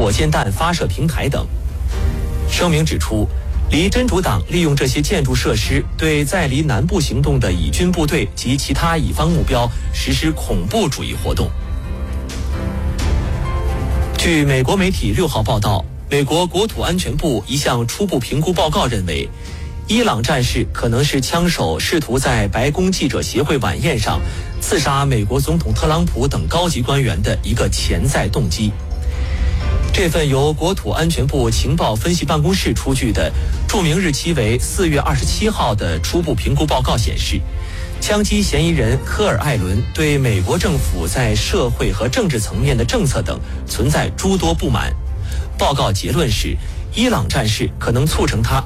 火箭弹发射平台等。声明指出，离真主党利用这些建筑设施对在离南部行动的以军部队及其他乙方目标实施恐怖主义活动。据美国媒体6号报道，美国国土安全部一项初步评估报告认为，伊朗战事可能是枪手试图在白宫记者协会晚宴上刺杀美国总统特朗普等高级官员的一个潜在动机。这份由国土安全部情报分析办公室出具的注明日期为4月27号的初步评估报告显示，枪击嫌疑人科尔艾伦对美国政府在社会和政治层面的政策等存在诸多不满。报告结论是，伊朗战事可能促成他